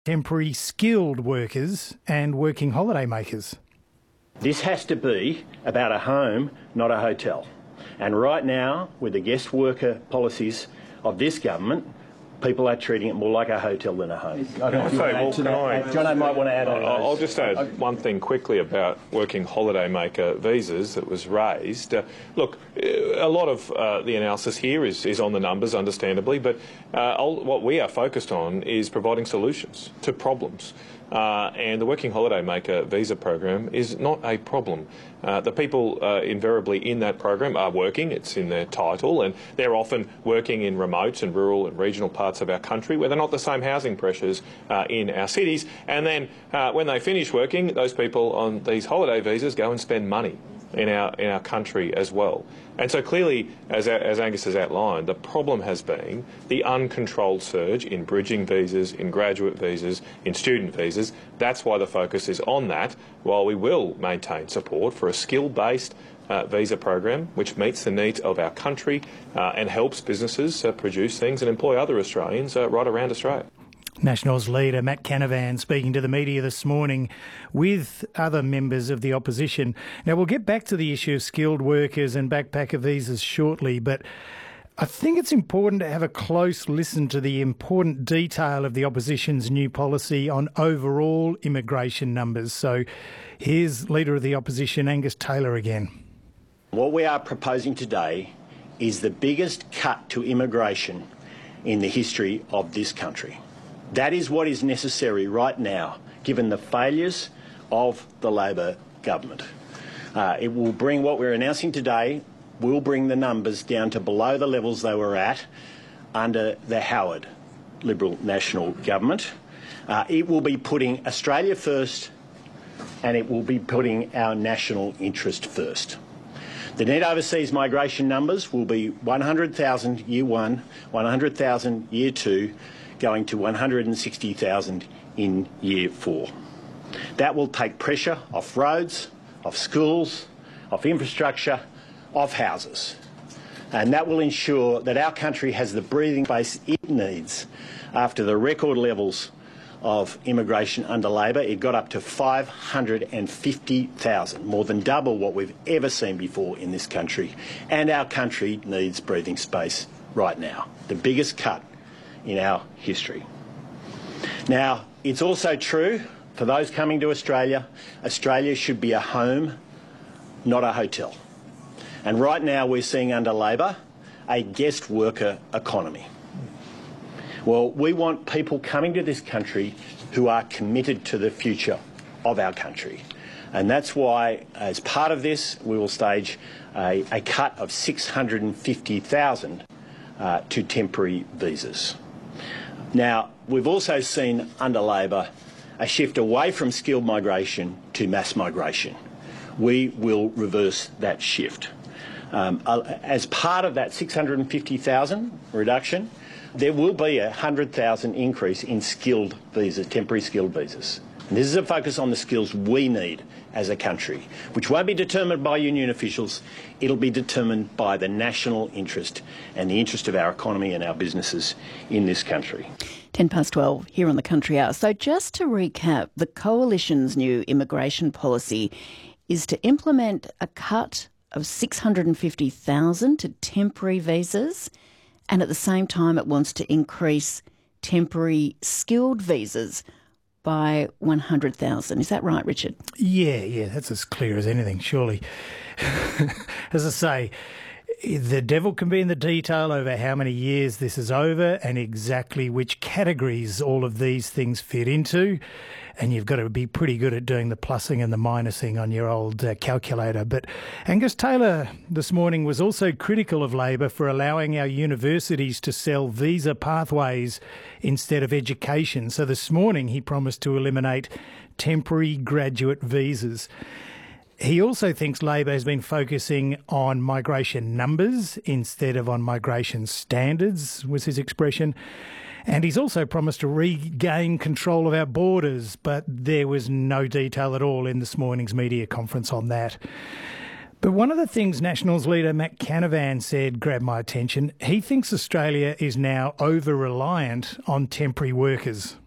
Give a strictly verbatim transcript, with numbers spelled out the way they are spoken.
temporary skilled workers and working holiday makers. This has to be about a home, not a hotel. And right now, with the guest worker policies of this government, people are treating it more like a hotel than a home. I don't say, well, can I, Jono might want to add on. I'll just add one thing quickly about working holiday maker visas that was raised. Uh, look, a lot of uh, the analysis here is, is on the numbers, understandably, but uh, what we are focused on is providing solutions to problems. Uh, and the Working Holiday Maker visa program is not a problem. Uh, the people uh, invariably in that program are working, it's in their title, and they're often working in remote and rural and regional parts of our country where they're not the same housing pressures uh, in our cities. And then uh, when they finish working, those people on these holiday visas go and spend money in our in our country as well. And so clearly, as, as Angus has outlined, the problem has been the uncontrolled surge in bridging visas, in graduate visas, in student visas. That's why the focus is on that, while we will maintain support for a skill-based uh, visa program which meets the needs of our country uh, and helps businesses uh, produce things and employ other Australians uh, right around Australia. Nationals leader Matt Canavan speaking to the media this morning with other members of the opposition. Now, we'll get back to the issue of skilled workers and backpacker visas shortly, but I think it's important to have a close listen to the important detail of the opposition's new policy on overall immigration numbers. So here's Leader of the Opposition, Angus Taylor, again. What we are proposing today is the biggest cut to immigration in the history of this country. That is what is necessary right now, given the failures of the Labor government. Uh, it will bring what we're announcing today, will bring the numbers down to below the levels they were at under the Howard Liberal National Government. Uh, it will be putting Australia first, and it will be putting our national interest first. The net overseas migration numbers will be one hundred thousand year one, one hundred thousand year two, going to one hundred sixty thousand in year four. That will take pressure off roads, off schools, off infrastructure, off houses. And that will ensure that our country has the breathing space it needs. After the record levels of immigration under Labor, it got up to five hundred fifty thousand, more than double what we've ever seen before in this country. And our country needs breathing space right now. The biggest cut in our history. Now, it's also true for those coming to Australia, Australia should be a home, not a hotel. And right now we're seeing under Labor a guest worker economy. Well, we want people coming to this country who are committed to the future of our country. And that's why, as part of this, we will stage a, a cut of six hundred fifty thousand uh, to temporary visas. Now, we've also seen under Labor a shift away from skilled migration to mass migration. We will reverse that shift. Um, as part of that six hundred fifty thousand reduction, there will be a one hundred thousand increase in skilled visas, temporary skilled visas. And this is a focus on the skills we need as a country, which won't be determined by union officials. It'll be determined by the national interest and the interest of our economy and our businesses in this country. ten past twelve here on the Country Hour. So just to recap, the Coalition's new immigration policy is to implement a cut of six hundred fifty thousand to temporary visas, and at the same time it wants to increase temporary skilled visas by one hundred thousand. Is that right, Richard? Yeah, yeah, that's as clear as anything, surely. As I say, the devil can be in the detail over how many years this is over and exactly which categories all of these things fit into. And you've got to be pretty good at doing the plussing and the minusing on your old uh, calculator. But Angus Taylor this morning was also critical of Labor for allowing our universities to sell visa pathways instead of education. So this morning he promised to eliminate temporary graduate visas. He also thinks Labor has been focusing on migration numbers instead of on migration standards, was his expression. And he's also promised to regain control of our borders, but there was no detail at all in this morning's media conference on that. But one of the things Nationals leader Matt Canavan said grabbed my attention. He thinks Australia is now over-reliant on temporary workers.